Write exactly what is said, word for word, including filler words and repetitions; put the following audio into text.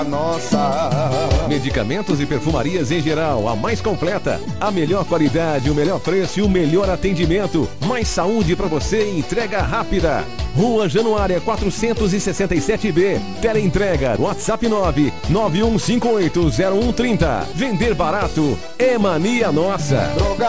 Nossa. Medicamentos e perfumarias em geral, a mais completa. A melhor qualidade, o melhor preço e o melhor atendimento. Mais saúde para você e entrega rápida. Rua Januária quatrocentos e sessenta e sete B. Teleentrega, WhatsApp nove nove um cinco oito zero um três zero. Vender barato é mania nossa. Droga